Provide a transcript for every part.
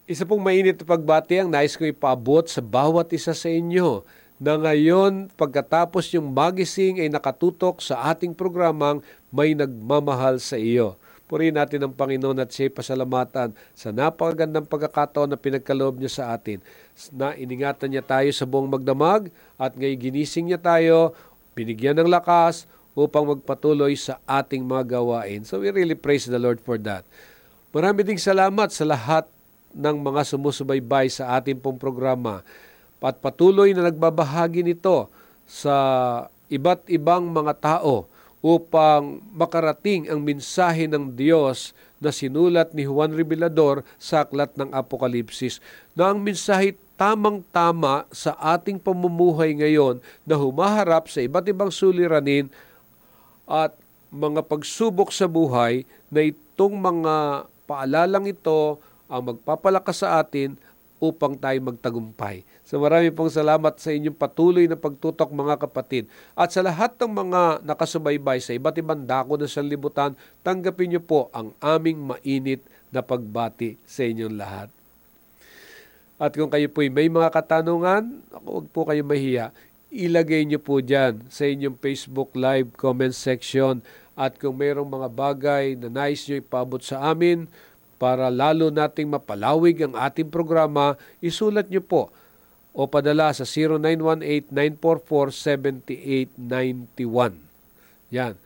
Isa pong mainit na pagbati ang nais kong ipaabot sa bawat isa sa inyo na ngayon pagkatapos yung magising ay nakatutok sa ating programang May Nagmamahal sa Iyo. Purihin natin ang Panginoon at siya'y pasalamatan sa napakagandang pagkakataon na pinagkaloob niya sa atin. Na iningatan niya tayo sa buong magdamag at ngayon ginising niya tayo, binigyan ng lakas upang magpatuloy sa ating mga gawain. So we really praise the Lord for that. Marami ding salamat sa lahat ng mga sumusubaybay sa ating pong programa at patuloy na nagbabahagi nito sa iba't ibang mga tao upang makarating ang mensahe ng Diyos na sinulat ni Juan Revelador sa aklat ng Apokalipsis, na ang mensahe tamang-tama sa ating pamumuhay ngayon na humaharap sa iba't ibang suliranin at mga pagsubok sa buhay, na itong mga paalalang ito ang magpapalakas sa atin upang tayo magtagumpay. So marami pong salamat sa inyong patuloy na pagtutok, mga kapatid. At sa lahat ng mga nakasubaybay sa iba't ibang dako ng sanlibutan, tanggapin niyo po ang aming mainit na pagbati sa inyong lahat. At kung kayo po'y may mga katanungan, huwag po kayo mahiya. Ilagay niyo po dyan sa inyong Facebook Live comment section. At kung mayroong mga bagay na nais niyo ipabot sa amin, para lalo nating mapalawig ang ating programa, isulat niyo po o padala sa 0918-944-7891. Yan.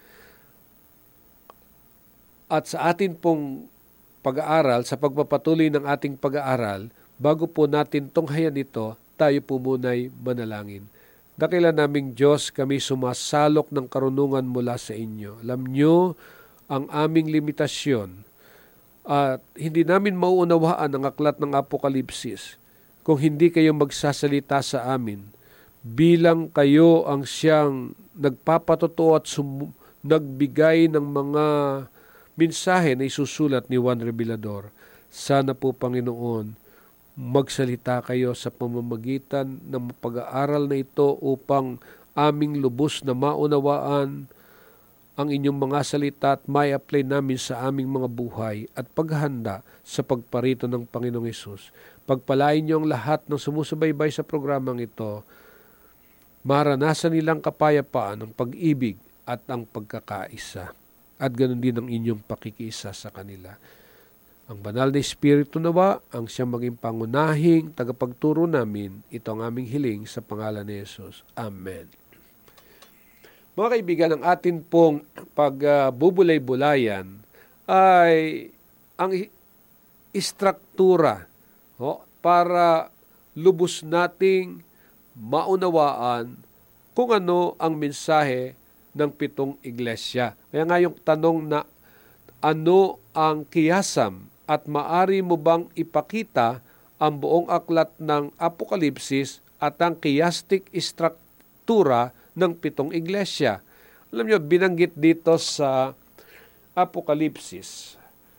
At sa atin pong pag-aaral, sa pagpapatuloy ng ating pag-aaral, bago po natin tunghayan ito, tayo po muna'y manalangin. Dakila naming Diyos, kami sumasalok ng karunungan mula sa inyo. Alam niyo ang aming limitasyon at hindi namin mauunawaan ang aklat ng Apokalipsis kung hindi kayo magsasalita sa amin, bilang kayo ang siyang nagpapatotoo at nagbigay ng mga mensahe na isusulat ni Juan Revelador. Sana po, Panginoon, magsalita kayo sa pamamagitan ng pag-aaral na ito upang aming lubos na maunawaan ang inyong mga salita at may apply namin sa aming mga buhay at paghanda sa pagparito ng Panginoong Hesus. Pagpalain niyo ang lahat ng sumusubaybay sa programang ito. Maranasan nilang kapayapaan, ang pag-ibig at ang pagkakaisa. At ganoon din ang inyong pakikiisa sa kanila. Ang banal na Espiritu nawa ang siyang maging pangunahing tagapagturo namin. Ito ang aming hiling sa pangalan ni Hesus. Amen. Mga kaibigan, ang atin pong pagbubulay-bulayan ay ang istruktura para lubos nating maunawaan kung ano ang mensahe ng 7 iglesia. Kaya nga yung tanong na ano ang kiyasam at maari mo bang ipakita ang buong aklat ng Apokalipsis at ang chiastic istruktura ng 7 iglesia. Alam niyo, binanggit dito sa Apokalipsis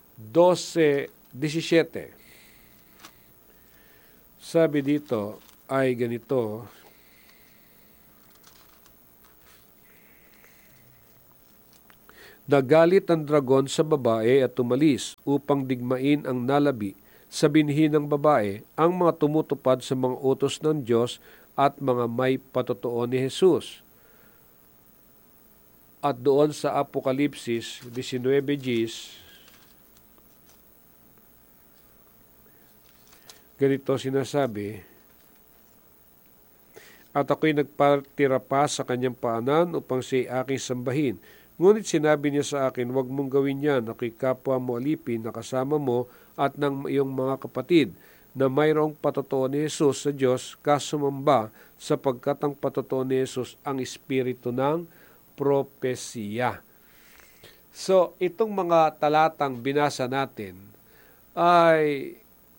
12:17. Sabi dito ay ganito, nagalit ang dragon sa babae at tumalis upang digmain ang nalabi sa binhi ng babae, ang mga tumutupad sa mga utos ng Diyos at mga may patotoo ni Jesus. At doon sa Apokalipsis 19:10, ganito sinasabi, at ako'y nagpatira pa sa kanyang paanan upang siya'y aking sambahin. Ngunit sinabi niya sa akin, huwag mong gawin yan, ako'y kapwa mo alipin na kasama mo at ng iyong mga kapatid, na mayroong patotoo ni Jesus sa Diyos, kasumamba sapagkat ang patotoo ni Jesus ang espiritu ng propesiya. So, itong mga talatang binasa natin ay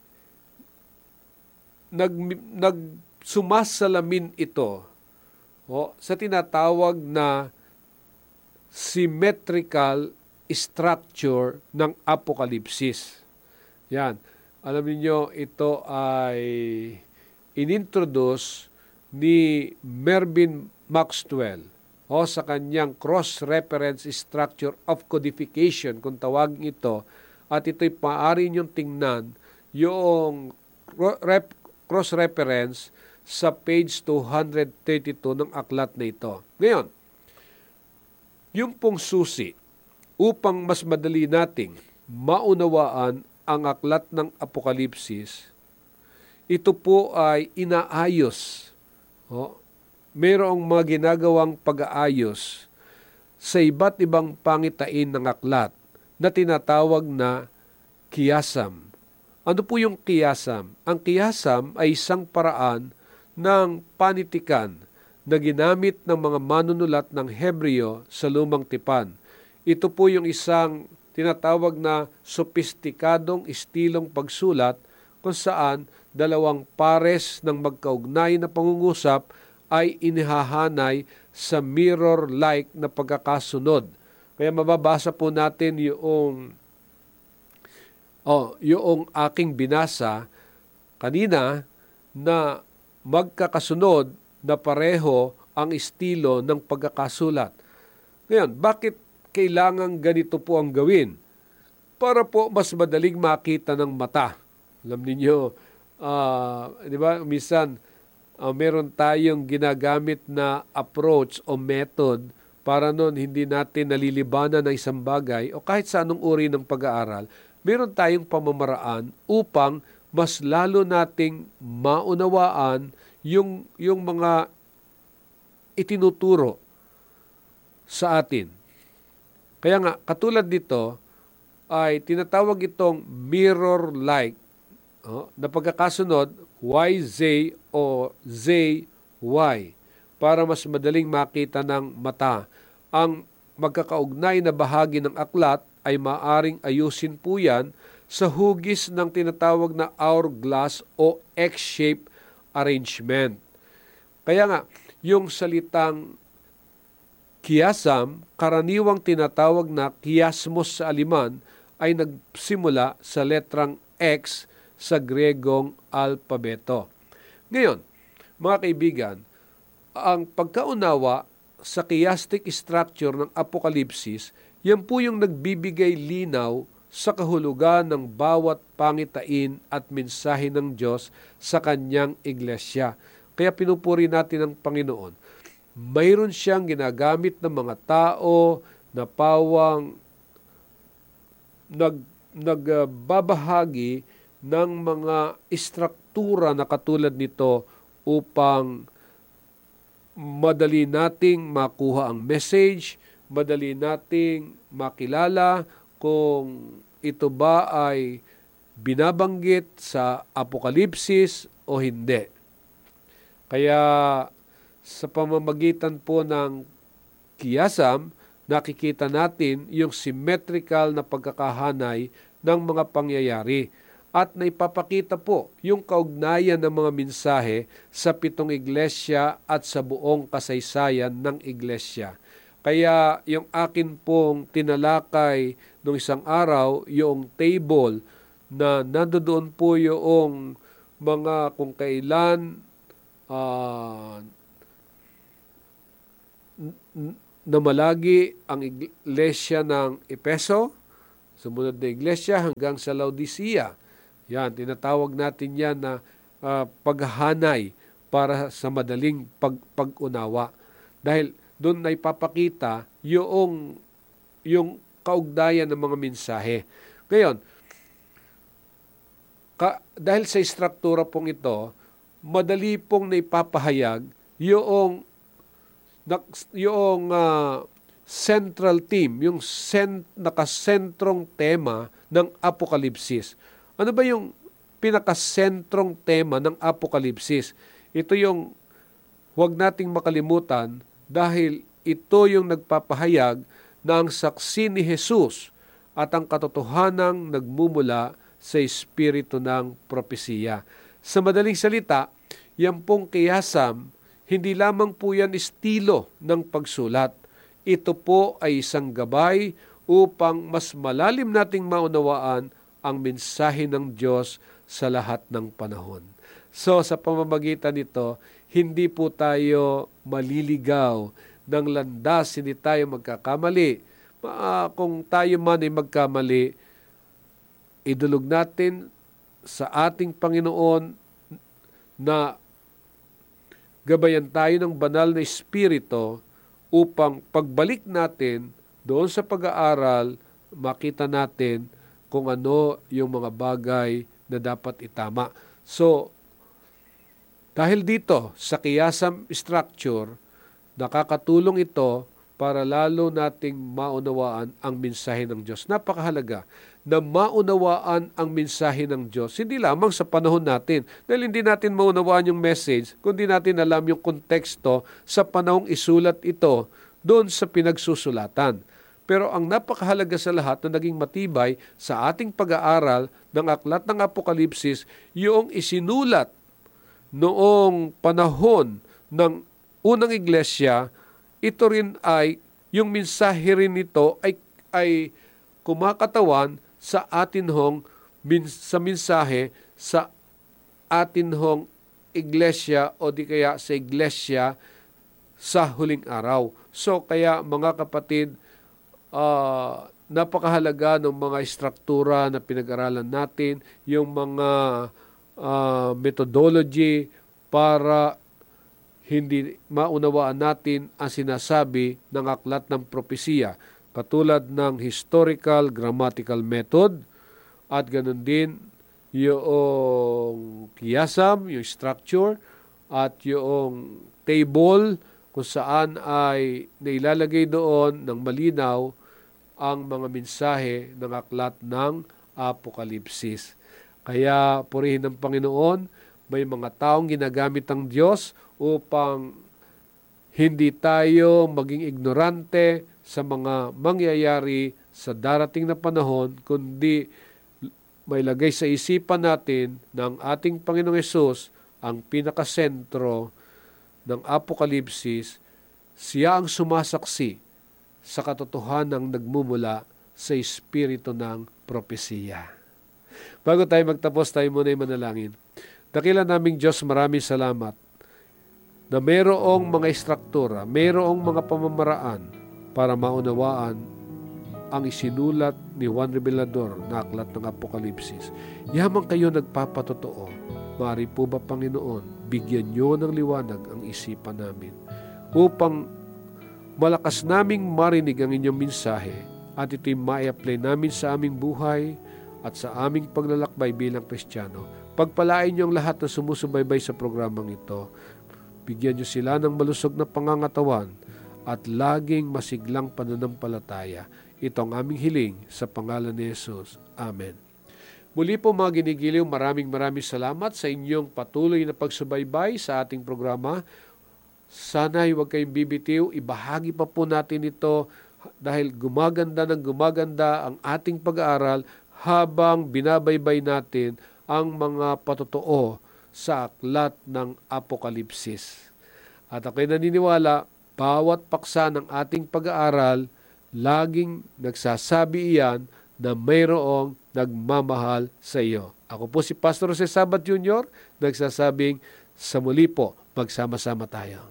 nagsumasalamin ito sa tinatawag na symmetrical structure ng Apokalipsis. Yan. Alam niyo, ito ay inintroduce ni Mervyn Maxwell sa kanyang cross-reference structure of codification, kung tawagin ito, at ito'y maaari niyong tingnan yung cross-reference sa page 232 ng aklat na ito. Ngayon, yung pong susi upang mas madali nating maunawaan ang aklat ng Apokalipsis, ito po ay inaayos. Mayroong mga ginagawang pag-aayos sa iba't ibang pangitain ng aklat na tinatawag na kiyasam. Ano po yung kiyasam? Ang kiyasam ay isang paraan ng panitikan na ginamit ng mga manunulat ng Hebreo sa Lumang Tipan. Ito po yung isang tinatawag na sopistikadong estilong pagsulat kung saan dalawang pares ng magkaugnay na pangungusap ay inihahanay sa mirror-like na pagkakasunod. Kaya mababasa po natin yung aking binasa kanina na magkakasunod na pareho ang estilo ng pagkakasulat. Ngayon, bakit kailangan ganito po ang gawin? Para po mas madaling makita ng mata. Alam niyo, di ba, minsan meron tayong ginagamit na approach o method para noon hindi natin nalilibanan ng isang bagay o kahit sa anong uri ng pag-aaral, meron tayong pamamaraan upang mas lalo nating maunawaan yung mga itinuturo sa atin. Kaya nga, katulad nito, ay tinatawag itong mirror-like na pagkakasunod, YZ o ZY, para mas madaling makita ng mata. Ang magkakaugnay na bahagi ng aklat ay maaring ayusin po yan sa hugis ng tinatawag na hourglass o X-shape arrangement. Kaya nga, yung salitang kiyasam, karaniwang tinatawag na kiasmos sa Aleman, ay nagsimula sa letrang X sa Gregong alpabeto. Ngayon, mga kaibigan, ang pagkaunawa sa chiastic structure ng Apokalipsis, yan po yung nagbibigay linaw sa kahulugan ng bawat pangitain at mensahe ng Diyos sa kanyang iglesia. Kaya pinupuri natin ang Panginoon. Mayroon siyang ginagamit ng mga tao na pawang nagbabahagi ng mga istruktura na katulad nito upang madali nating makuha ang message, madali nating makilala kung ito ba ay binabanggit sa Apokalipsis o hindi. Kaya sa pamamagitan po ng kiyasam, nakikita natin yung symmetrical na pagkakahanay ng mga pangyayari at naipapakita po yung kaugnayan ng mga mensahe sa 7 iglesia at sa buong kasaysayan ng iglesia. Kaya yung akin pong tinalakay nung isang araw, yung table na nandoon po yung mga kung kailan namalagi ang iglesia ng Epeso, sumunod na iglesia hanggang sa Laodicea. Yan, tinatawag natin yan na paghahanay para sa madaling pag-unawa. Dahil doon na ipapakita yung kaugnayan ng mga mensahe. Ngayon, dahil sa istruktura pong ito, madali pong naipapahayag yung central theme, yung nakasentrong tema ng Apokalipsis. Ano ba yung pinakasentrong tema ng Apokalipsis? Ito yung huwag nating makalimutan dahil ito yung nagpapahayag na ang saksi ni Jesus at ang katotohanang nagmumula sa espiritu ng propesiya. Sa madaling salita, yan pong kiyasam, hindi lamang po yan estilo ng pagsulat. Ito po ay isang gabay upang mas malalim nating maunawaan ang mensahe ng Diyos sa lahat ng panahon. So sa pamamagitan nito, hindi po tayo maliligaw ng landas, hindi tayo magkakamali. Kung tayo man ay magkamali, idulog natin sa ating Panginoon na gabayan tayo ng banal na Espiritu upang pagbalik natin doon sa pag-aaral, makita natin kung ano yung mga bagay na dapat itama. So, dahil dito sa Qiyasam structure, nakakatulong ito para lalo nating maunawaan ang mensahe ng Diyos. Napakahalaga na maunawaan ang mensahe ng Diyos, hindi lamang sa panahon natin. Dahil hindi natin maunawaan yung message, kundi natin alam yung konteksto sa panahong isulat ito doon sa pinagsusulatan. Pero ang napakahalaga sa lahat na naging matibay sa ating pag-aaral ng aklat ng Apokalipsis, yung isinulat noong panahon ng unang iglesia, ito rin ay, yung mensahe rin nito ay kumakatawan sa atin hong sa mensahe sa atin hong iglesia o di kaya sa iglesia sa huling araw. So kaya mga kapatid, napakahalaga ng mga struktura na pinag-aralan natin, yung mga methodology para hindi maunawaan natin ang sinasabi ng aklat ng propesiya, katulad ng historical grammatical method at ganun din yung qiyasam, yung structure at yung table kung saan ay nailalagay doon ng malinaw ang mga mensahe ng aklat ng Apokalipsis. Kaya purihin ng Panginoon, may mga taong ginagamit ng Diyos upang hindi tayo maging ignorante sa mga mangyayari sa darating na panahon, kundi may lagay sa isipan natin ng ating Panginoong Hesus ang pinakasentro ng Apokalipsis. Siya ang sumasaksi sa katotohanang nagmumula sa espiritu ng propesiya. Bago tayo magtapos, tayo muna ay manalangin. Dakila naming Diyos, maraming salamat na mayroong mga istruktura, mayroong mga pamamaraan para maunawaan ang isinulat ni Juan Revelador na aklat ng Apokalipsis. Yamang kayo nagpapatotoo, maaari po ba, Panginoon, bigyan nyo ng liwanag ang isipan namin upang malakas naming marinig ang inyong mensahe at ito'y ma-apply namin sa aming buhay at sa aming paglalakbay bilang Kristiyano. Pagpalain niyo ang lahat na sumusubaybay sa programang ito. Bigyan niyo sila ng malusog na pangangatawan at laging masiglang pananampalataya. Ito ang aming hiling sa pangalan ni Jesus. Amen. Muli po mga ginigiliw, maraming salamat sa inyong patuloy na pagsubaybay sa ating programa. Sana'y huwag kayong bibitiw, ibahagi pa po natin ito dahil gumaganda ang ating pag-aaral habang binabaybay natin ang mga patotoo sa aklat ng Apokalipsis. At ako'y naniniwala, bawat paksa ng ating pag-aaral, laging nagsasabi iyan na mayroong nagmamahal sa iyo. Ako po si Pastor Jose Sabat Jr., nagsasabing sa muli po, magsama-sama tayo.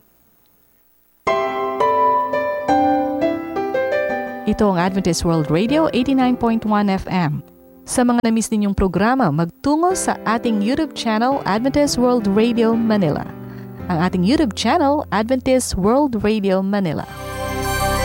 Ito ang Adventist World Radio 89.1 FM. Sa mga na-miss ninyong programa, magtungo sa ating YouTube channel, Adventist World Radio Manila. Ang ating YouTube channel, Adventist World Radio Manila.